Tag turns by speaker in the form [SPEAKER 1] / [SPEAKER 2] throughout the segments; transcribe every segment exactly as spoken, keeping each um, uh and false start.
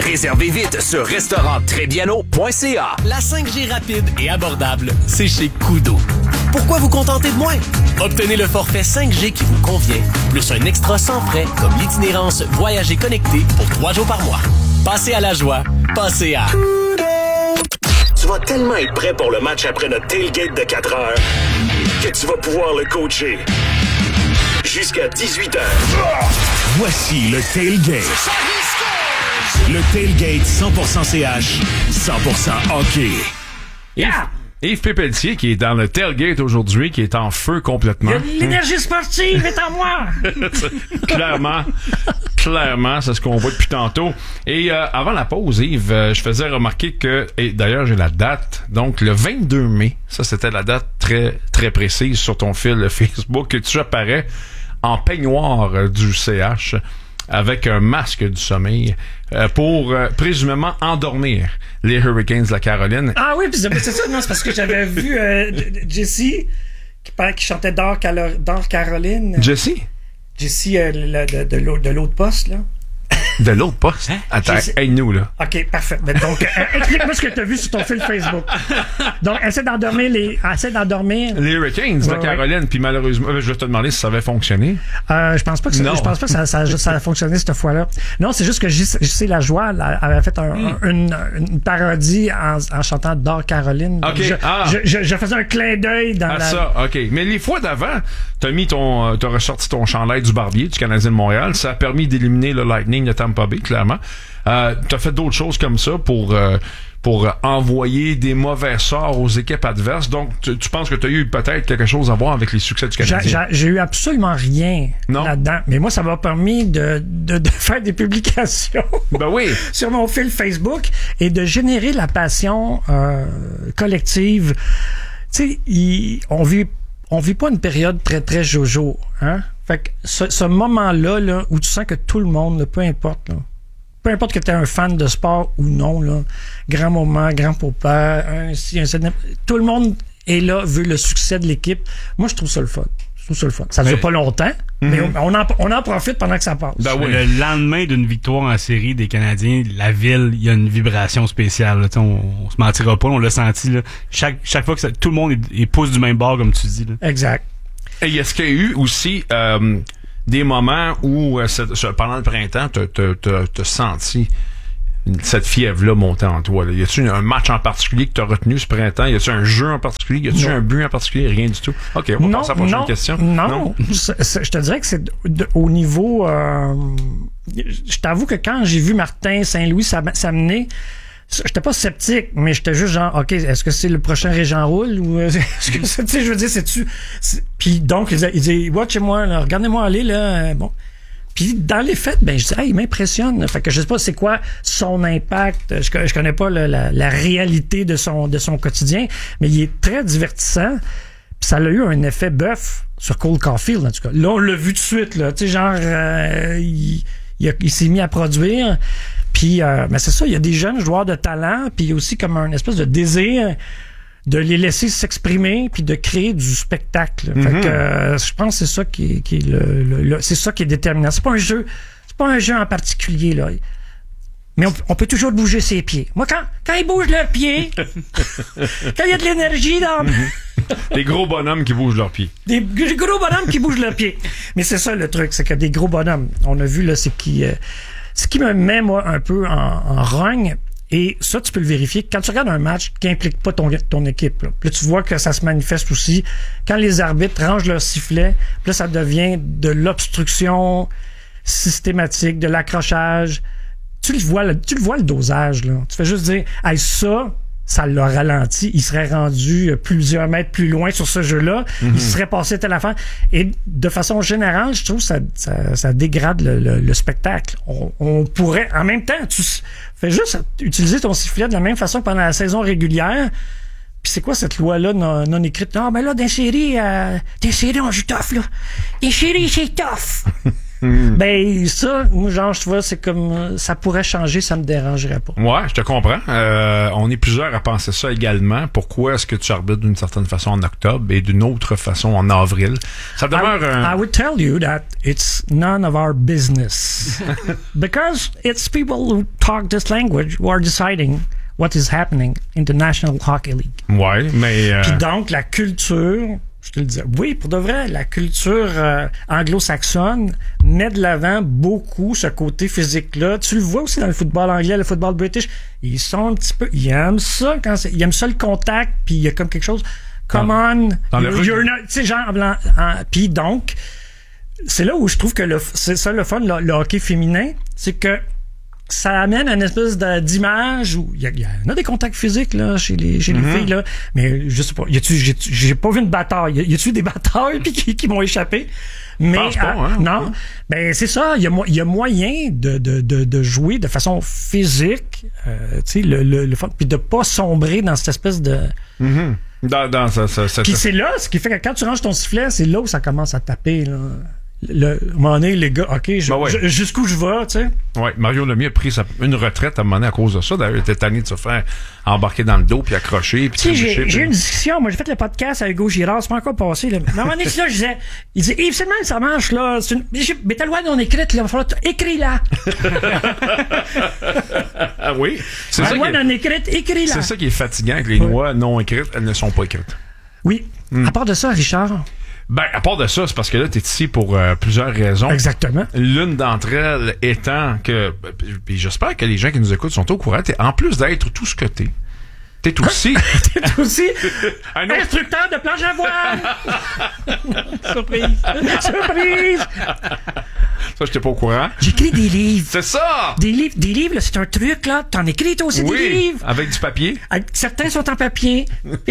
[SPEAKER 1] Réservez vite sur restaurant trébiano point c a.
[SPEAKER 2] La cinq G rapide et abordable, c'est chez Koodo. Pourquoi vous contenter de moins? Obtenez le forfait cinq G qui vous convient, plus un extra sans frais comme l'itinérance Voyager connecté pour trois jours par mois. Passez à la joie, passez à...
[SPEAKER 1] Tu vas tellement être prêt pour le match après notre tailgate de quatre heures que tu vas pouvoir le coacher jusqu'à dix-huit heures.
[SPEAKER 3] Voici le tailgate. Le tailgate cent pour cent C H, cent pour cent hockey.
[SPEAKER 4] Yeah! Yves Pépeltier qui est dans le tailgate aujourd'hui, qui est en feu complètement.
[SPEAKER 5] L'énergie sportive est en moi!
[SPEAKER 4] Clairement, clairement, c'est ce qu'on voit depuis tantôt. Et euh, avant la pause, Yves, euh, je faisais remarquer que, et d'ailleurs j'ai la date, donc le vingt-deux mai, ça c'était la date très très précise sur ton fil Facebook, que tu apparais en peignoir euh, du C H avec un masque du sommeil euh, pour euh, présumément endormir les Hurricanes de la Caroline.
[SPEAKER 5] Ah oui, puis c'est ça, non, c'est parce que j'avais vu euh, Jessie qui, qui chantait Dark, Calo- Dark Caroline.
[SPEAKER 4] Jessie? Jessie
[SPEAKER 5] euh, le, de, de, l'autre, de l'autre poste, là.
[SPEAKER 4] De l'autre poste? Hein? Attends, aide-nous, là.
[SPEAKER 5] OK, parfait. Mais donc, euh, explique-moi ce que tu as vu sur ton fil Facebook. Donc, essaie d'endormir les... Essaie d'endormir...
[SPEAKER 4] Les Hurricanes de
[SPEAKER 5] ouais,
[SPEAKER 4] Caroline, ouais. Puis malheureusement... Je vais te demander si ça avait fonctionné.
[SPEAKER 5] Euh, je pense pas que ça, je pense pas que ça, ça, ça a fonctionné cette fois-là. Non, c'est juste que J C Lajoie elle avait fait un, mm. une, une parodie en, en chantant Dark Caroline.
[SPEAKER 4] OK.
[SPEAKER 5] Je,
[SPEAKER 4] ah.
[SPEAKER 5] je, je, je faisais un clin d'œil dans
[SPEAKER 4] ah,
[SPEAKER 5] la...
[SPEAKER 4] ça, OK. Mais les fois d'avant, t'as mis ton... T'as ressorti ton chandail du Barbier, du Canadien de Montréal. Ça a permis d'éliminer le Lightning de Tampa Bay, clairement. Euh, t'as fait d'autres choses comme ça pour euh, pour envoyer des mauvais sorts aux équipes adverses. Donc, tu, tu penses que tu as eu peut-être quelque chose à voir avec les succès du Canadien?
[SPEAKER 5] J'ai, j'ai eu absolument rien
[SPEAKER 4] non?
[SPEAKER 5] là-dedans. Mais moi, ça m'a permis de, de, de faire des publications
[SPEAKER 4] ben oui.
[SPEAKER 5] sur mon fil Facebook et de générer la passion euh, collective. Tu sais, on vit on vit pas une période très, très jojo. Hein? Fait que ce, ce moment-là là, où tu sens que tout le monde, là, peu importe, là, peu importe que tu es un fan de sport ou non, là, grand moment, grand papa, un ci, un ça, tout le monde est là, veut le succès de l'équipe. Moi, je trouve ça le fun. Je trouve ça le fun. Ça ne dure pas longtemps, mm-hmm. mais on, on, en, on en profite pendant que ça passe.
[SPEAKER 6] Ben oui. Le lendemain d'une victoire en série des Canadiens, la ville, il y a une vibration spéciale. Là. On, on se mentira pas, on l'a senti. Là. Chaque, chaque fois que ça, tout le monde est, est pousse du même bord, comme tu dis. Là.
[SPEAKER 5] Exact.
[SPEAKER 4] Et est-ce qu'il y a eu aussi... Euh, des moments où, euh, cette, pendant le printemps, t'as, t'as, t'as, t'as senti cette fièvre-là monter en toi? Là. Y a-tu un match en particulier que t'as retenu ce printemps? Y a-tu un jeu en particulier? Y a-tu non. un but en particulier? Rien du tout. OK, on va
[SPEAKER 5] non,
[SPEAKER 4] passer à la prochaine
[SPEAKER 5] non,
[SPEAKER 4] question.
[SPEAKER 5] Non, non. c'est, c'est, je te dirais que c'est de, de, au niveau... Euh, je t'avoue que quand j'ai vu Martin Saint-Louis s'amener, j'étais pas sceptique, mais j'étais juste genre, OK, est-ce que c'est le prochain Régent Roule ou est-ce que c'est, tu sais, je veux dire, c'est-tu... C'est... Puis donc, il dit, il dit watchez-moi, là, regardez-moi aller, là, bon. Puis dans les faits, ben, je dis, ah, il m'impressionne. Fait que je sais pas c'est quoi son impact. Je, je connais pas le, la, la réalité de son, de son quotidien, mais il est très divertissant. Puis ça a eu un effet bœuf sur Cole Caulfield, en tout cas. Là, on l'a vu tout de suite, là. Tu sais, genre, euh, il, il, a, il s'est mis à produire. Puis, euh, mais c'est ça, il y a des jeunes joueurs de talent, puis il y a aussi comme un espèce de désir de les laisser s'exprimer, puis de créer du spectacle. Mm-hmm. Fait que euh, je pense que c'est ça qui est, qui est le, le, le, c'est ça qui est déterminant. C'est pas un jeu, c'est pas un jeu en particulier là. Mais on, on peut toujours bouger ses pieds. Moi, quand quand ils bougent leurs pieds, quand il y a de l'énergie dans
[SPEAKER 4] mm-hmm. Des gros bonhommes qui bougent leurs pieds.
[SPEAKER 5] Des, des gros bonhommes qui bougent leurs pieds. Mais c'est ça le truc, c'est que des gros bonhommes. On a vu là, c'est qui. Euh, Ce qui me met, moi, un peu en, en rogne, et ça, tu peux le vérifier, quand tu regardes un match qui implique pas ton, ton équipe, là, puis là, tu vois que ça se manifeste aussi quand les arbitres rangent leur sifflet, puis là, ça devient de l'obstruction systématique, de l'accrochage. Tu le vois, le, tu le vois le dosage, là. Tu fais juste dire, hey, ça, ça l'a ralenti, il serait rendu plusieurs mètres plus loin sur ce jeu-là, mm-hmm. il serait passé telle affaire. Et de façon générale, je trouve que ça, ça, ça dégrade le, le, le spectacle. On, on pourrait, en même temps, tu fais juste utiliser ton sifflet de la même façon que pendant la saison régulière. Puis c'est quoi cette loi-là non, non écrite? Ah, ben là, dans les séries, euh, dans les séries, on joue tough, là. Les séries, c'est tough.
[SPEAKER 4] Mm.
[SPEAKER 5] Ben, ça, moi, genre, je vois, c'est comme, euh, ça pourrait changer, ça me dérangerait pas.
[SPEAKER 4] Ouais, je te comprends. Euh, on est plusieurs à penser ça également. Pourquoi est-ce que tu arbitres d'une certaine façon en octobre et d'une autre façon en avril? Ça demeure
[SPEAKER 5] I,
[SPEAKER 4] un...
[SPEAKER 5] I would tell you that it's none of our business. Because it's people who talk this language who are deciding what is happening in the National Hockey League.
[SPEAKER 4] Ouais, mais... Euh...
[SPEAKER 5] Puis donc, la culture... Je te le disais. Oui, pour de vrai, la culture euh, anglo-saxonne met de l'avant beaucoup ce côté physique-là. Tu le vois aussi dans le football anglais, le football british. Ils sont un petit peu... Ils aiment ça. Quand c'est, ils aiment ça le contact, puis il y a comme quelque chose... Come
[SPEAKER 4] dans,
[SPEAKER 5] on!
[SPEAKER 4] Dans
[SPEAKER 5] you're,
[SPEAKER 4] le
[SPEAKER 5] you're not, tu sais, genre... En, en, puis donc, c'est là où je trouve que le, c'est ça le fun, le, le hockey féminin, c'est que ça amène une espèce de, d'image où il y, y en a des contacts physiques là chez les chez les mm-hmm. filles là, mais je sais pas, y a-tu j'ai, j'ai pas vu une bataille, y, y a-tu des batailles puis qui, qui m'ont échappé? Mais
[SPEAKER 4] pas, hein,
[SPEAKER 5] non, hein. Ben c'est ça, il y a il y a moyen de, de de de jouer de façon physique, euh, tu sais le le, le puis de pas sombrer dans cette espèce de
[SPEAKER 4] mm-hmm. dans dans ça ça, ça
[SPEAKER 5] puis c'est là ce qui fait que quand tu ranges ton sifflet, c'est là où ça commence à taper là. Le, à un moment donné, les gars, OK, je, ben ouais. je, jusqu'où je vais, tu sais.
[SPEAKER 4] Oui, Mario Lemieux a pris sa, une retraite à un moment donné à cause de ça. D'ailleurs, il était tanné de se faire embarquer dans le dos, puis accrocher, puis
[SPEAKER 5] tu sais, j'ai, j'ai eu une discussion. Moi, j'ai fait le podcast avec Hugo Girard, c'est pas encore passé, là. Mais à un moment donné, là, je disais, il disait, Yves, c'est le même, ça marche, là. C'est une, mais t'as le droit non écrite, là. Il va falloir, écris-la.
[SPEAKER 4] Ah oui.
[SPEAKER 5] C'est ça. Loi non écrite, écris-la.
[SPEAKER 4] C'est ça qui est fatigant avec les oui. lois non écrites, elles ne sont pas écrites.
[SPEAKER 5] Oui. Hmm. À part de ça, Richard.
[SPEAKER 4] Ben, à part de ça, c'est parce que là, t'es ici pour euh, plusieurs raisons.
[SPEAKER 5] Exactement.
[SPEAKER 4] L'une d'entre elles étant que, puis j'espère que les gens qui nous écoutent sont au courant, t'es, en plus d'être tout ce que t'es, t'es aussi...
[SPEAKER 5] t'es aussi un autre... instructeur de planche à voile! Surprise! Surprise!
[SPEAKER 4] Ça, j'étais pas au courant.
[SPEAKER 5] J'écris des livres.
[SPEAKER 4] C'est ça!
[SPEAKER 5] Des livres, des livres, là, c'est un truc, là. T'en écris toi aussi
[SPEAKER 4] oui,
[SPEAKER 5] des livres.
[SPEAKER 4] Avec du papier.
[SPEAKER 5] Avec, certains sont en papier.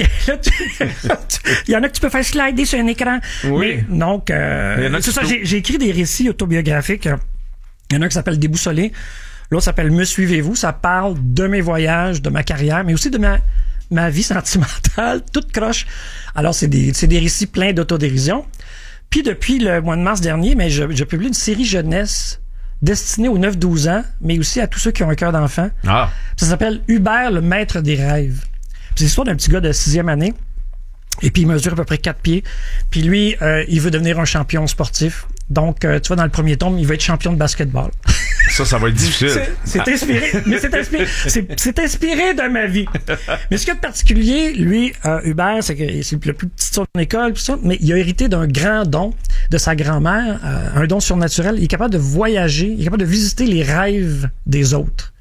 [SPEAKER 5] Il y en a que tu peux faire slider sur un écran.
[SPEAKER 4] Oui.
[SPEAKER 5] Mais, donc, euh, c'est ça, j'ai, j'ai écrit des récits autobiographiques. Il y en a un qui s'appelle Déboussolé. L'autre s'appelle Me suivez-vous. Ça parle de mes voyages, de ma carrière, mais aussi de ma, ma vie sentimentale, toute croche. Alors, c'est des, c'est des récits pleins d'autodérision. Puis depuis le mois de mars dernier, mais je, je publie une série jeunesse destinée aux neuf douze ans, mais aussi à tous ceux qui ont un cœur d'enfant.
[SPEAKER 4] Ah.
[SPEAKER 5] Ça s'appelle Hubert, le maître des rêves. Puis c'est l'histoire d'un petit gars de sixième année. Et puis il mesure à peu près quatre pieds. Puis lui, euh, il veut devenir un champion sportif. Donc, euh, tu vois, dans le premier tome, il veut être champion de basketball.
[SPEAKER 4] Ça, ça va être difficile.
[SPEAKER 5] C'est, c'est inspiré, mais c'est inspiré, c'est, c'est inspiré de ma vie. Mais ce qu'il y a de particulier, lui, euh, Hubert, c'est que c'est le plus petit de son école, pis ça, mais il a hérité d'un grand don de sa grand-mère, euh, un don surnaturel. Il est capable de voyager, il est capable de visiter les rêves des autres.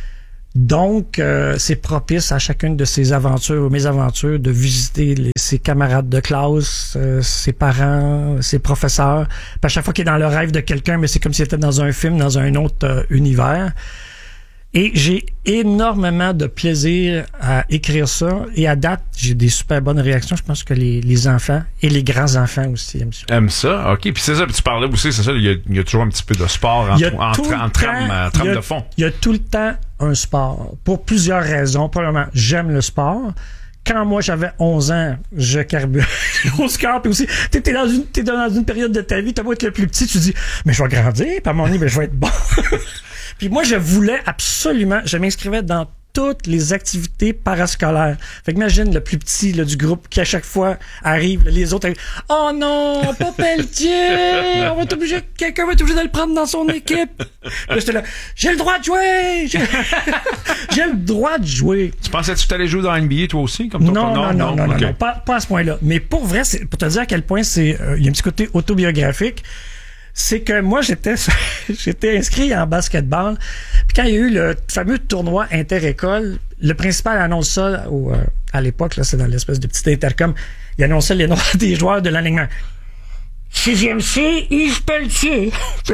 [SPEAKER 5] Donc, euh, c'est propice à chacune de ses aventures, mes aventures, de visiter les, ses camarades de classe, euh, ses parents, ses professeurs. Puis à chaque fois qu'il est dans le rêve de quelqu'un, mais c'est comme s'il était dans un film, dans un autre euh, univers. Et j'ai énormément de plaisir à écrire ça. Et à date, j'ai des super bonnes réactions. Je pense que les, les enfants et les grands-enfants aussi aiment ça.
[SPEAKER 4] Aiment ça? OK. Puis c'est ça, puis tu parlais aussi, c'est ça, il y a, il y a toujours un petit peu de sport en, en, en, en trame, euh, trame de fond.
[SPEAKER 5] Il y a tout le temps un sport. Pour plusieurs raisons. Premièrement, j'aime le sport. Quand moi j'avais onze ans, je carburais au score, puis aussi, t'es, t'es dans une, t'es dans une période de ta vie, t'as beau être le plus petit, tu dis, mais je vais grandir, puis à un moment donné, ben, je vais être bon. Puis moi, je voulais absolument, je m'inscrivais dans toutes les activités parascolaires. Fait que imagine le plus petit là, du groupe qui à chaque fois arrive, là, les autres arrivent, oh non, pas Pelletier, on va être obligé, quelqu'un va être obligé de le prendre dans son équipe. Là, j'étais là, j'ai le droit de jouer, j'ai, j'ai le droit de jouer.
[SPEAKER 4] Tu pensais-tu que tu allais jouer dans la N B A toi aussi, comme ton
[SPEAKER 5] non, non, non, non, non, non,
[SPEAKER 4] okay.
[SPEAKER 5] non, pas, pas à ce point-là. Mais pour vrai, c'est, pour te dire à quel point c'est, euh, il y a un petit côté autobiographique. C'est que moi, j'étais j'étais inscrit en basketball. Puis quand il y a eu le fameux tournoi inter-école, le principal annonce ça au, euh, à l'époque, là, c'est dans l'espèce de petit intercom, il annonçait les noms des joueurs de l'alignement. Sixième C, Yves Pelletier.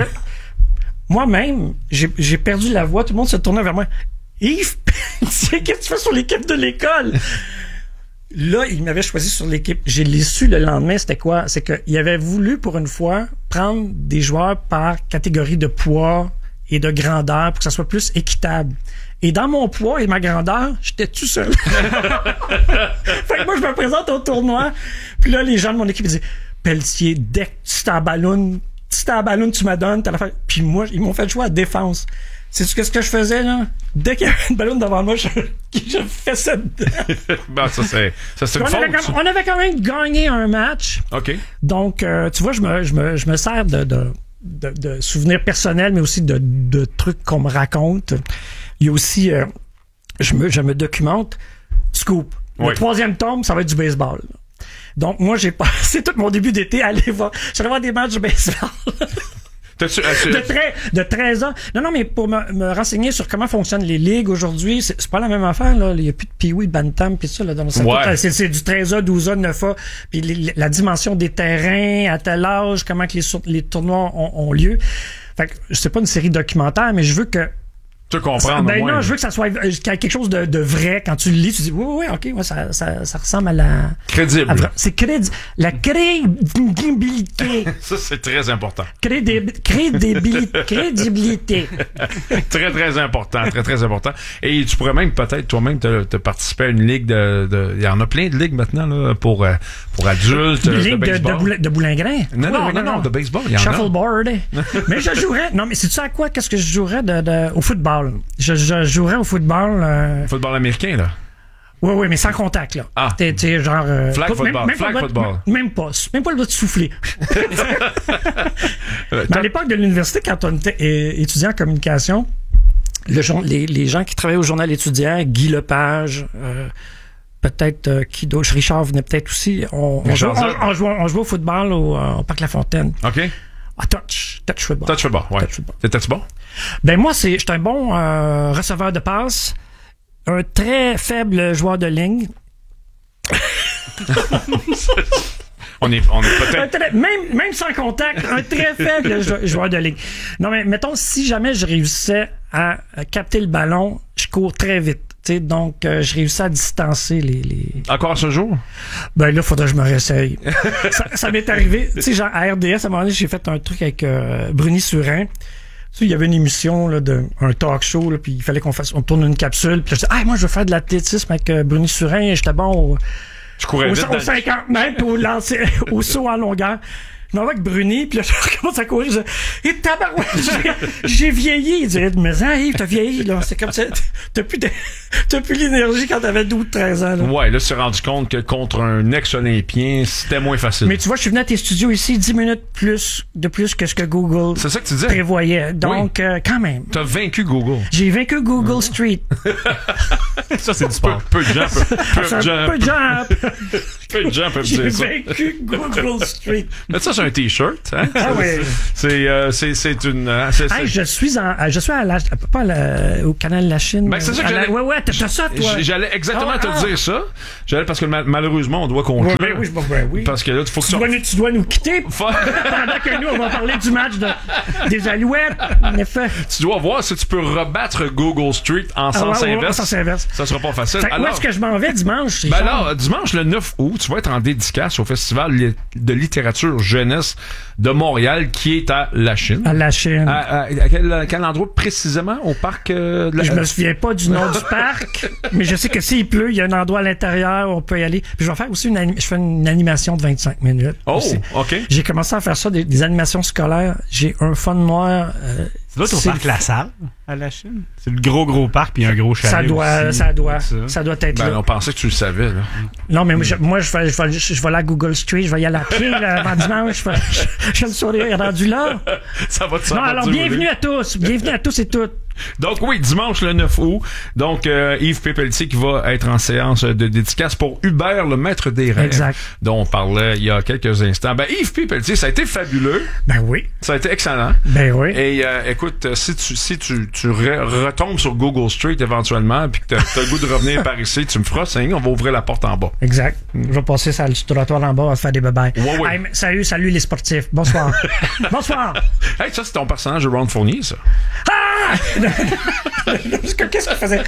[SPEAKER 5] Moi-même, j'ai, j'ai perdu la voix, tout le monde se tournait vers moi. Yves Pelletier, qu'est-ce que tu fais sur l'équipe de l'école? Là, il m'avait choisi sur l'équipe. J'ai l'ai su le lendemain, c'était quoi? C'est qu'il avait voulu, pour une fois, prendre des joueurs par catégorie de poids et de grandeur pour que ça soit plus équitable. Et dans mon poids et ma grandeur, j'étais tout seul. Fait que moi, je me présente au tournoi, puis là, les gens de mon équipe disaient, Pelletier, dès que tu t'emballones, si t'as la ballon, tu m'as donné, t'as la fait. Puis moi, ils m'ont fait jouer à défense. C'est ce que ce que je faisais, là? Dès qu'il y avait une ballon devant moi, je, je faisais dedans.
[SPEAKER 4] Ben, ça, c'est, ça, c'est une
[SPEAKER 5] on,
[SPEAKER 4] faute.
[SPEAKER 5] avait quand, on avait quand même gagné un match.
[SPEAKER 4] OK.
[SPEAKER 5] Donc, euh, tu vois, je me, je me, je me sers de, de, de, de souvenirs personnels, mais aussi de, de trucs qu'on me raconte. Il y a aussi, euh, je me, je me documente. Scoop.
[SPEAKER 4] Oui.
[SPEAKER 5] Le troisième tome, ça va être du baseball. Donc, moi, j'ai passé tout mon début d'été à aller voir, j'allais voir des matchs de baseball.
[SPEAKER 4] T'as-tu, as-tu...
[SPEAKER 5] de, treize, de treize ans. Non, non, mais pour me, me renseigner sur comment fonctionnent les ligues aujourd'hui, c'est, c'est pas la même affaire, là. Il y a plus de Pee-wee, de Bantam, pis ça, là. Dans le
[SPEAKER 4] Ouais.
[SPEAKER 5] c'est, c'est du treize A, douze A, neuf A, puis les, la dimension des terrains, à tel âge, comment que les, les tournois ont, ont lieu. Fait que, c'est pas une série documentaire, mais je veux que
[SPEAKER 4] Tu comprends,
[SPEAKER 5] ben
[SPEAKER 4] au moins.
[SPEAKER 5] non, je veux que ça soit qu'il y ait quelque chose de, de vrai. Quand tu le lis, tu dis oui, oui, oui, ok, ouais, ça, ça, ça ressemble à la.
[SPEAKER 4] Crédible.
[SPEAKER 5] à- c'est crédi- la crédibilité.
[SPEAKER 4] Ça, c'est très important.
[SPEAKER 5] Crédib- crédibilité. Crédibilité.
[SPEAKER 4] Très, très important. Très, très important. Et tu pourrais même, peut-être, toi-même, te, te participer à une ligue de, de... Il y en a plein de ligues maintenant, là, pour, euh, pour adultes,
[SPEAKER 5] Une
[SPEAKER 4] de
[SPEAKER 5] ligue de, de,
[SPEAKER 4] baseball.
[SPEAKER 5] boulin- de boulingrin.
[SPEAKER 4] Non,
[SPEAKER 5] Oui,
[SPEAKER 4] non,
[SPEAKER 5] oui,
[SPEAKER 4] non, non, de baseball, il y en a.
[SPEAKER 5] Shuffleboard. Mais je jouerais. Non, mais c'est ça à quoi? Qu'est-ce que je jouerais de, de, au football? Je, je jouerais au football. Euh,
[SPEAKER 4] Football américain, là.
[SPEAKER 5] oui, oui, mais sans contact, là.
[SPEAKER 4] Ah.
[SPEAKER 5] T'es, t'es genre. Euh,
[SPEAKER 4] Flag
[SPEAKER 5] pas-
[SPEAKER 4] football,
[SPEAKER 5] Même,
[SPEAKER 4] flag
[SPEAKER 5] pas le droit de-
[SPEAKER 4] football.
[SPEAKER 5] Même pas. Même pas le droit de souffler.
[SPEAKER 4] Euh,
[SPEAKER 5] Mais à l'époque de l'université, quand on était é- étudiant en communication, le, jour- les, les gens qui travaillaient au journal étudiant, Guy Lepage, euh, peut-être euh, qui d'autre, Richard venait peut-être aussi, on, on, jouait,
[SPEAKER 4] Richard
[SPEAKER 5] on, on jouait, on jouait au football au, euh, au Parc La Fontaine.
[SPEAKER 4] OK.
[SPEAKER 5] Ah, touch, touch football.
[SPEAKER 4] Touch football, ouais.
[SPEAKER 5] Touch football.
[SPEAKER 4] T'étais-tu bon?
[SPEAKER 5] Ben moi, c'est, j'étais un bon euh, receveur de passe, un très faible joueur de ligne.
[SPEAKER 4] On est, on est
[SPEAKER 5] Un
[SPEAKER 4] peut-être...
[SPEAKER 5] très- même, même sans contact, un très faible jou- joueur de ligne. Non, mais mettons, si jamais je réussissais à, à capter le ballon, je cours très vite. T'sais, donc, euh, je réussis à distancer les, les...
[SPEAKER 4] Encore ce jour?
[SPEAKER 5] Ben là, faudrait que je me réessaye. ça, ça m'est arrivé, tu sais, genre à R D S, à un moment donné, j'ai fait un truc avec euh, Bruni Surin. Tu sais, il y avait une émission, là, de, un talk show, là, puis il fallait qu'on fasse, on tourne une capsule. Puis là, je dis, ah, moi, je veux faire de l'athlétisme avec euh, Bruni Surin. Et j'étais bon au,
[SPEAKER 4] Je courais
[SPEAKER 5] au,
[SPEAKER 4] vite.
[SPEAKER 5] au
[SPEAKER 4] dans-
[SPEAKER 5] cinquante mètres, au, lancer, au saut en longueur. Je m'en vais avec Bruni, puis là, je recommence à courir. Je dis, et tabarouette, j'ai, j'ai vieilli. Il dirait, mais hein, Yves, t'as vieilli, là. C'est comme ça. T'as plus, de, t'as plus l'énergie quand t'avais douze treize ans, là.
[SPEAKER 4] Ouais, là, tu t'es rendu compte que contre un ex-olympien, c'était moins facile.
[SPEAKER 5] Mais tu vois, je suis venu à tes studios ici dix minutes plus, de plus que ce que Google
[SPEAKER 4] C'est ça que tu disais?
[SPEAKER 5] prévoyait. Donc, euh, quand même.
[SPEAKER 4] T'as vaincu Google.
[SPEAKER 5] J'ai vaincu Google Street.
[SPEAKER 6] Ça, c'est du
[SPEAKER 4] Peu,
[SPEAKER 6] sport.
[SPEAKER 4] peu de gens peuvent, peu
[SPEAKER 5] C'est
[SPEAKER 4] de
[SPEAKER 5] un
[SPEAKER 4] gens,
[SPEAKER 5] peu de jump.
[SPEAKER 4] peu de gens peuvent
[SPEAKER 5] J'ai
[SPEAKER 4] dire ça.
[SPEAKER 5] vaincu Google Street.
[SPEAKER 4] Mais ça, c'est un t-shirt, hein?
[SPEAKER 5] Ah ouais.
[SPEAKER 4] C'est, euh, c'est, c'est une, euh, c'est, c'est-
[SPEAKER 5] Hey, je suis en, je suis à la, pas à la- au canal La Chine.
[SPEAKER 4] Ben, c'est ça que
[SPEAKER 5] À la-
[SPEAKER 4] j'allais-
[SPEAKER 5] Ouais, ouais, t'as t'as ça, toi.
[SPEAKER 4] J- J'allais exactement
[SPEAKER 5] Ah,
[SPEAKER 4] te
[SPEAKER 5] ah.
[SPEAKER 4] dire ça. J'allais parce que mal- malheureusement, on doit conclure.
[SPEAKER 5] Ouais, ben oui, je- ben oui.
[SPEAKER 4] Parce que là, il faut que
[SPEAKER 5] Tu dois, nous, tu dois nous quitter
[SPEAKER 4] Fa-
[SPEAKER 5] pendant que nous, on va parler du match de, des Alouettes. En effet.
[SPEAKER 4] tu dois voir si tu peux rebattre Google Street en
[SPEAKER 5] Ah,
[SPEAKER 4] sens
[SPEAKER 5] ouais, ouais,
[SPEAKER 4] inverse.
[SPEAKER 5] en sens inverse.
[SPEAKER 4] Ça sera pas facile.
[SPEAKER 5] Fait que où
[SPEAKER 4] Alors,
[SPEAKER 5] est-ce que je m'en vais dimanche?
[SPEAKER 4] ben
[SPEAKER 5] Richard?
[SPEAKER 4] alors, dimanche le neuf août, tu vas être en dédicace au Festival li- de littérature jeunesse de Montréal qui est à La Chine.
[SPEAKER 5] À La Chine.
[SPEAKER 4] À, à- à quel, à quel endroit précisément? Au parc euh, de la...
[SPEAKER 5] Je me souviens pas du nom du parc, mais je sais que s'il pleut, il y a un endroit à l'intérieur où on peut y aller. Puis je vais faire aussi une, anim- je fais une animation de vingt-cinq minutes.
[SPEAKER 4] Oh,
[SPEAKER 5] aussi.
[SPEAKER 4] OK.
[SPEAKER 5] J'ai commencé à faire ça, des, des animations scolaires. J'ai un fun noir. euh,
[SPEAKER 6] Ça doit être au
[SPEAKER 5] c'est-
[SPEAKER 6] parc La Salle, à la Chine. C'est le gros, gros parc, puis il y a un gros chalet
[SPEAKER 5] ça doit,
[SPEAKER 6] aussi.
[SPEAKER 5] ça doit,
[SPEAKER 6] Ça.
[SPEAKER 5] ça doit être
[SPEAKER 4] Ben,
[SPEAKER 5] là.
[SPEAKER 4] on pensait que tu le savais, là.
[SPEAKER 5] Non, mais moi, je, moi, je vais, je vais, je vais aller à Google Street, je vais y aller à pied, là, avant dimanche. Je, je, je le sourire rendu là.
[SPEAKER 4] Ça va te
[SPEAKER 5] Non, alors, bienvenue à tous. Bienvenue à tous et toutes.
[SPEAKER 4] Donc oui, dimanche le neuf août. Donc euh, Yves Pépeltier qui va être en séance de dédicace pour Hubert, le maître des rêves.
[SPEAKER 5] Exact.
[SPEAKER 4] Dont on parlait il y a quelques instants. Ben Yves Pépeltier, ça a été fabuleux.
[SPEAKER 5] Ben oui.
[SPEAKER 4] Ça a été excellent.
[SPEAKER 5] Ben oui.
[SPEAKER 4] Et euh, écoute, euh, si tu si tu, tu re- retombes sur Google Street éventuellement puis que t'as, t'as le goût de revenir par ici, tu me feras signe, on va ouvrir la porte en bas.
[SPEAKER 5] Exact. Je vais passer sur le trottoir en bas, on va se faire des babayes.
[SPEAKER 4] Ouais, ouais.
[SPEAKER 5] Hey, mais salut, salut les sportifs. Bonsoir. Bonsoir.
[SPEAKER 4] Hey, ça c'est ton personnage de Ron Fournier, ça.
[SPEAKER 5] Ah! Qu'est-ce qu'il faisait?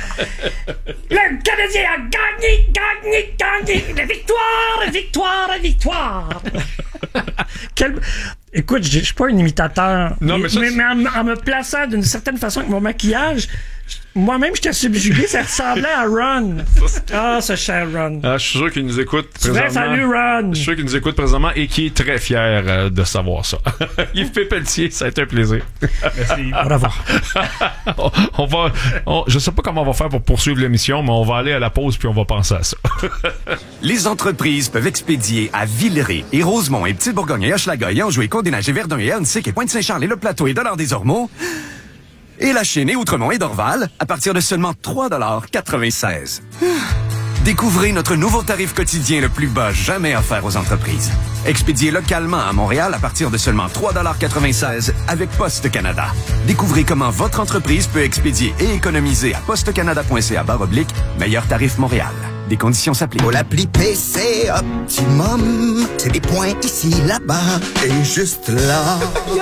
[SPEAKER 5] Le Canadien a gagné, gagné, gagné! La victoire, la victoire, la victoire! Quel... Écoute, je suis pas un imitateur.
[SPEAKER 4] Non, mais ça, c'est-
[SPEAKER 5] mais en, en me plaçant d'une certaine façon avec mon maquillage, Moi-même, j'étais subjugué, ça ressemblait à Ron. Ah, ce cher Ron.
[SPEAKER 4] Ah, je suis sûr qu'il nous écoute
[SPEAKER 5] présentement. Salut, Ron.
[SPEAKER 4] Je suis sûr qu'il nous écoute présentement et qui est très fier euh, de savoir ça. Yves Pépeltier, ça a été un plaisir.
[SPEAKER 6] Merci.
[SPEAKER 5] Au revoir.
[SPEAKER 4] on, on va, on, je sais pas comment on va faire pour poursuivre l'émission, mais on va aller à la pause puis on va penser à ça.
[SPEAKER 7] Les entreprises peuvent expédier à Villeray et Rosemont et Petite-Bourgogne et Hochelaga et Anjou et Côte-des-Neiges et Verdun et Ernstic et Pointe-Saint-Charles et Le Plateau et Dollard-des-Ormeaux et La Chine et Outremont et Dorval à partir de seulement trois dollars quatre-vingt-seize. Découvrez notre nouveau tarif quotidien le plus bas jamais offert aux entreprises. Expédié localement à Montréal à partir de seulement trois dollars quatre-vingt-seize avec Poste Canada. Découvrez comment votre entreprise peut expédier et économiser à postecanada.ca barre oblique meilleur tarif Montréal. Des conditions s'appliquent.
[SPEAKER 8] Pour l'appli P C Optimum, c'est des points ici, là-bas et juste là.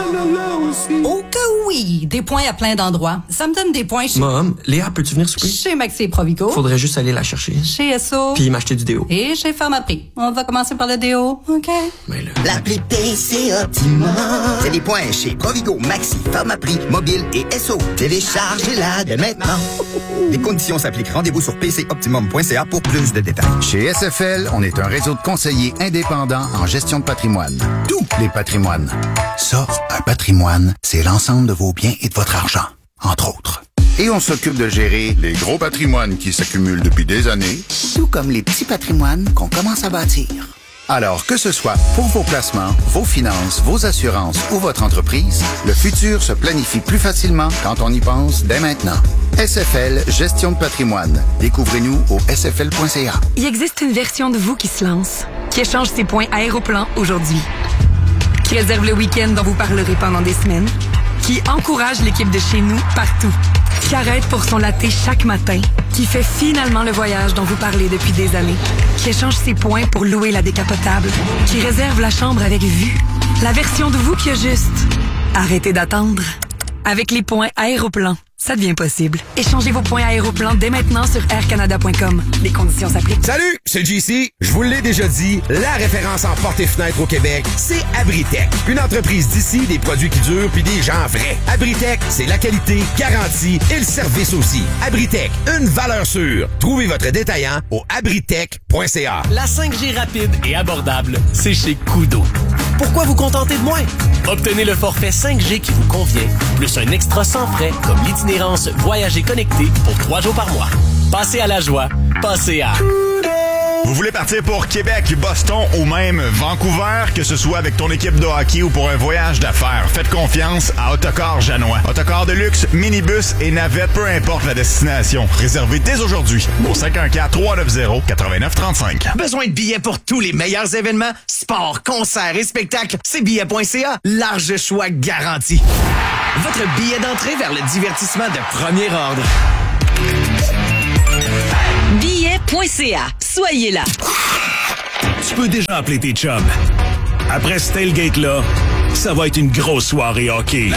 [SPEAKER 9] Oh que oui! Des points à plein d'endroits. Ça me donne des points chez...
[SPEAKER 10] Mom, Léa, peux-tu venir souper?
[SPEAKER 9] Chez Maxi et Provigo.
[SPEAKER 10] Faudrait juste aller la chercher.
[SPEAKER 9] Chez S O.
[SPEAKER 10] Puis m'acheter du déo.
[SPEAKER 9] Et chez Pharmaprix. On va commencer par le déo, OK?
[SPEAKER 10] Mais là...
[SPEAKER 8] L'appli P C Optimum, c'est des points chez Provigo, Maxi, Pharmaprix, Mobile et S O. Téléchargez-la dès maintenant. Les conditions s'appliquent. Rendez-vous sur p c optimum point c a pour plus de détails.
[SPEAKER 11] Chez S F L, on est un réseau de conseillers indépendants en gestion de patrimoine. Tous les patrimoines. Ça, un patrimoine, c'est l'ensemble de vos biens et de votre argent, entre autres. Et on s'occupe de gérer les gros patrimoines qui s'accumulent depuis des années, tout comme les petits patrimoines qu'on commence à bâtir. Alors, que ce soit pour vos placements, vos finances, vos assurances ou votre entreprise, le futur se planifie plus facilement quand on y pense dès maintenant. S F L Gestion de patrimoine. Découvrez-nous au s f l point c a.
[SPEAKER 12] Il existe une version de vous qui se lance, qui échange ses points Aéroplan aujourd'hui, qui réserve le week-end dont vous parlerez pendant des semaines, qui encourage l'équipe de chez nous partout, qui arrête pour son latte chaque matin, qui fait finalement le voyage dont vous parlez depuis des années, qui échange ses points pour louer la décapotable, qui réserve la chambre avec vue. La version de vous qui a juste arrêtez d'attendre. Avec les points Aéroplan, ça devient possible. Échangez vos points Aéroplan dès maintenant sur air canada point com. Les conditions s'appliquent.
[SPEAKER 13] Salut, c'est J C. Je vous l'ai déjà dit, la référence en portes et fenêtres au Québec, c'est Abritech. Une entreprise d'ici, des produits qui durent puis des gens vrais. Abritech, c'est la qualité, garantie et le service aussi. Abritech, une valeur sûre. Trouvez votre détaillant au abritech point c a.
[SPEAKER 2] La cinq G rapide et abordable, c'est chez Kudo. Pourquoi vous contenter de moins? Obtenez le forfait cinq G qui vous convient, plus un extra sans frais comme l'itinérance Voyager connecté pour trois jours par mois. Passez à la joie, passez à...
[SPEAKER 14] Vous voulez partir pour Québec, Boston ou même Vancouver, que ce soit avec ton équipe de hockey ou pour un voyage d'affaires, faites confiance à Autocar Janois. Autocar de luxe, minibus et navette, peu importe la destination. Réservez dès aujourd'hui au cinq un quatre, trois neuf zéro, neuf neuf trois cinq.
[SPEAKER 15] Besoin de billets pour tous les meilleurs événements? Sport, concerts et spectacles, c'est billets point c a. Large choix garanti. Votre billet d'entrée vers le divertissement de premier ordre.
[SPEAKER 16] billets point c a. Soyez là.
[SPEAKER 3] Tu peux déjà appeler tes chums. Après ce tailgate-là, ça va être une grosse soirée hockey.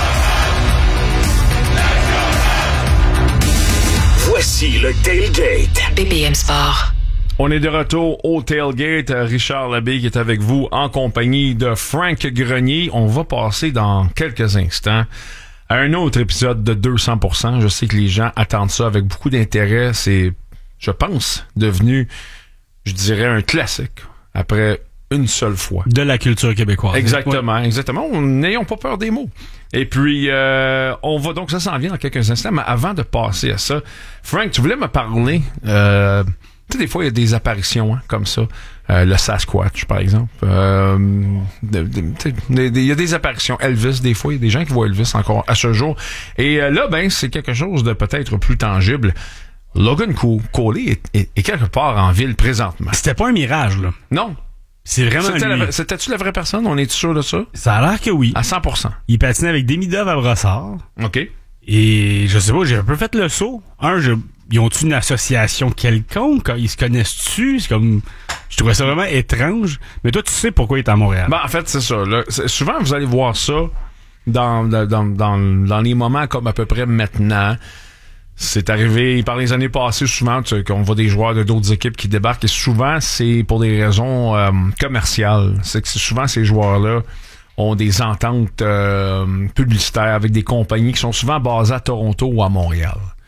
[SPEAKER 1] Voici le Tailgate.
[SPEAKER 16] B P M Sport.
[SPEAKER 4] On est de retour au Tailgate. Richard Labbé qui est avec vous en compagnie de Frank Grenier. On va passer dans quelques instants à un autre épisode de deux cents pour cent. Je sais que les gens attendent ça avec beaucoup d'intérêt. C'est, je pense, devenu, je dirais, un classique après une seule fois.
[SPEAKER 6] De la culture québécoise.
[SPEAKER 4] Exactement, ouais. exactement. N'ayons pas peur des mots. Et puis, euh, on va donc, ça s'en vient dans quelques instants, mais avant de passer à ça, Frank, tu voulais me parler... Euh, tu sais, des fois, il y a des apparitions hein, comme ça. Euh, le Sasquatch, par exemple. Euh, il y a des apparitions. Elvis, des fois, il y a des gens qui voient Elvis encore à ce jour. Et euh, là, ben, c'est quelque chose de peut-être plus tangible. Logan Coley est, est, est quelque part en ville présentement.
[SPEAKER 6] C'était pas un mirage, là.
[SPEAKER 4] Non.
[SPEAKER 6] C'est vraiment
[SPEAKER 4] C'était
[SPEAKER 6] lui.
[SPEAKER 4] La, c'était-tu la vraie personne? On est sûr de ça?
[SPEAKER 6] Ça a l'air que oui.
[SPEAKER 4] À cent pour cent.
[SPEAKER 6] Il patinait avec Demi Dove à Brossard.
[SPEAKER 4] OK.
[SPEAKER 6] Et je sais pas, j'ai un peu fait le saut. Un, je... Ils ont-tu une association quelconque? Ils se connaissent-tu? C'est comme... Je trouvais ça vraiment étrange. Mais toi, tu sais pourquoi il est à Montréal.
[SPEAKER 4] Ben, en fait, c'est ça. Là. C'est, souvent, vous allez voir ça dans, dans, dans, dans les moments comme à peu près maintenant. C'est arrivé par les années passées, souvent, tu sais, qu'on voit des joueurs de d'autres équipes qui débarquent. Et souvent, c'est pour des raisons euh, commerciales. C'est que souvent, ces joueurs-là ont des ententes euh, publicitaires avec des compagnies qui sont souvent basées à Toronto ou à Montréal.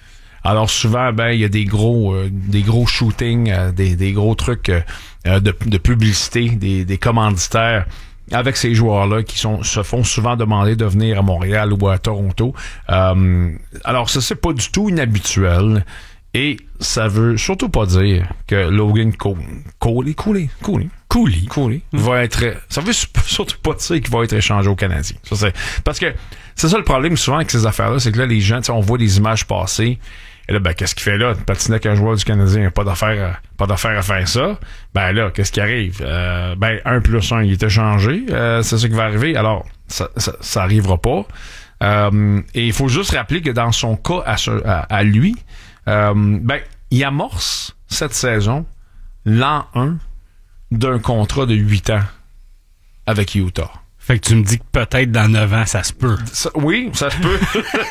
[SPEAKER 4] Alors souvent, ben il y a des gros euh, des gros shootings, euh, des, des gros trucs euh, de, de publicité, des, des commanditaires avec ces joueurs-là qui sont se font souvent demander de venir à Montréal ou à Toronto. Euh, alors ça, c'est pas du tout inhabituel. Et ça veut surtout pas dire que Logan Cooley, Cooley, Cooley, Cooley, Cooley va être. Ça veut surtout pas dire qu'il va être échangé au Canadien. Ça, c'est, parce que c'est ça le problème souvent avec ces affaires-là, c'est que là, les gens, on voit des images passer. Et là, ben, qu'est-ce qu'il fait là? Patiner avec un joueur du Canadien, il n'a pas d'affaire à, pas d'affaire à faire ça. Ben là, qu'est-ce qui arrive? Euh, ben, un plus un, il est échangé. Euh, c'est ça qui va arriver. Alors, ça, ça, ça arrivera pas. Euh, et il faut juste rappeler que dans son cas à, à, à lui, Euh, ben, il amorce cette saison l'an un d'un contrat de huit ans avec Utah.
[SPEAKER 6] Fait que tu me dis que peut-être dans neuf ans, ça se peut.
[SPEAKER 4] Ça, oui, ça se peut.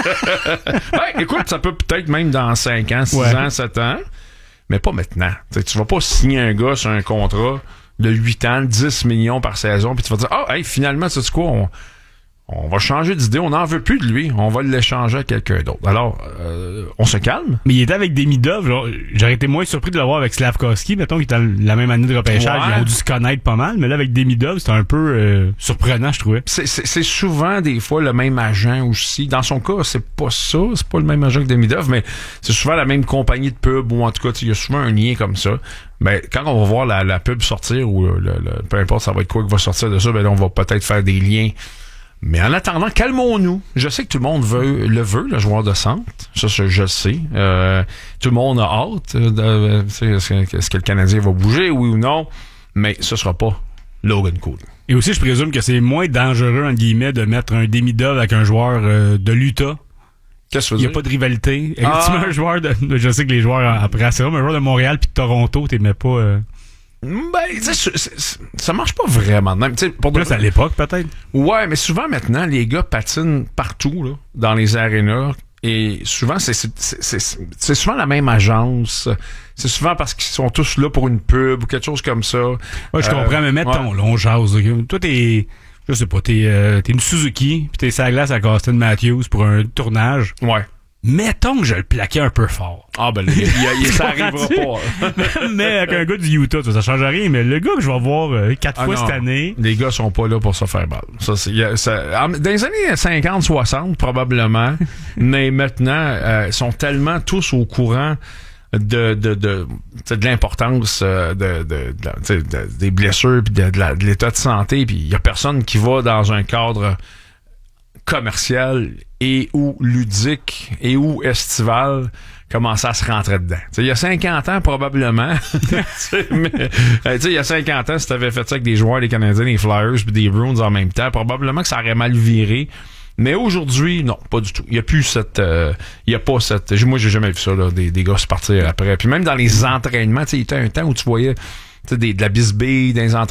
[SPEAKER 4] Ben, écoute, ça peut peut-être même dans cinq ans, six
[SPEAKER 6] ouais.
[SPEAKER 4] ans, sept ans, mais pas maintenant. T'sais, tu vas pas signer un gars sur un contrat de huit ans, dix millions par saison, puis tu vas dire, ah, oh, hey, finalement, tu sais quoi, on... On va changer d'idée, on n'en veut plus de lui, on va l'échanger à quelqu'un d'autre. Alors, euh, on se calme.
[SPEAKER 6] Mais il était avec Demidov, genre, j'aurais été moins surpris de le voir avec Slavkovski, mettons, qui était la même année de repêchage, ouais. Ils ont dû se connaître pas mal, mais là, avec Demidov, c'était un peu euh, surprenant, je trouvais.
[SPEAKER 4] C'est, c'est, c'est souvent, des fois, le même agent aussi. Dans son cas, c'est pas ça, c'est pas le même agent que Demidov, mais c'est souvent la même compagnie de pub, ou en tout cas, il y a souvent un lien comme ça. Mais quand on va voir la, la pub sortir, ou le, le, peu importe ça va être quoi qui va sortir de ça, ben là, on va peut-être faire des liens. Mais en attendant, calmons-nous. Je sais que tout le monde veut, le veut, le joueur de centre. Ça, je le sais. Euh, tout le monde a hâte. De, est-ce, que, est-ce que le Canadien va bouger, oui ou non? Mais ce sera pas Logan Cooley.
[SPEAKER 6] Et aussi, je présume que c'est moins dangereux, en guillemets, de mettre un Demidov avec un joueur euh, de l'Utah.
[SPEAKER 4] Qu'est-ce que tu veux dire?
[SPEAKER 6] Il n'y a pas de rivalité.
[SPEAKER 4] Ah.
[SPEAKER 6] Tu mets un joueur de... Je sais que les joueurs, après, c'est vrai, un joueur de Montréal puis de Toronto, t'aimais pas... Euh...
[SPEAKER 4] Ben, tu sais, ça marche pas vraiment. Même, pour
[SPEAKER 6] Plus à l'époque, peut-être.
[SPEAKER 4] Ouais, mais souvent, maintenant, les gars patinent partout, là, dans les arénas. Et souvent, c'est, c'est, c'est, c'est, c'est souvent la même agence. C'est souvent parce qu'ils sont tous là pour une pub ou quelque chose comme ça.
[SPEAKER 6] Ouais, je comprends, euh, mais mettons, ouais. Là, on jase. Okay? Toi, t'es, je sais pas, t'es, euh, t'es une Suzuki, pis t'es sur la glace à Austin Matthews pour un tournage.
[SPEAKER 4] Ouais.
[SPEAKER 6] Mettons que je le plaquais un peu fort.
[SPEAKER 4] Ah, ben, il, il, il, ça arrivera pas.
[SPEAKER 6] mais, mais avec un gars du Utah, ça, ça change rien. Mais le gars que je vais voir euh, quatre ah fois non, cette année.
[SPEAKER 4] Les gars sont pas là pour se faire mal. Ça, c'est, a, ça, dans les années cinquante soixante, probablement. Mais maintenant, euh, ils sont tellement tous au courant de, de, de, de, de l'importance de, de, de, de, de, des blessures puis de, de, la, de l'état de santé. Puis il y a personne qui va dans un cadre commercial et ou ludique et ou estival commencer à se rentrer dedans. T'sais, il y a cinquante ans probablement, mais il y a cinquante ans si t'avais fait ça avec des joueurs des Canadiens, des Flyers puis des Bruins en même temps, probablement que ça aurait mal viré. Mais aujourd'hui, non, pas du tout. Il y a plus cette, euh, il y a pas cette. Moi, j'ai jamais vu ça là, des, des gars se partir après. Puis même dans les entraînements, tu sais, il y a un temps où tu voyais des, de la bisbille dans les entraînements.